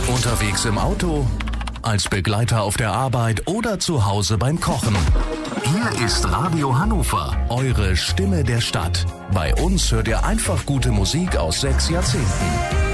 Unterwegs im Auto, als Begleiter auf der Arbeit oder zu Hause beim Kochen. Hier ist Radio Hannover, eure Stimme der Stadt. Bei uns hört ihr einfach gute Musik aus 6 Jahrzehnten.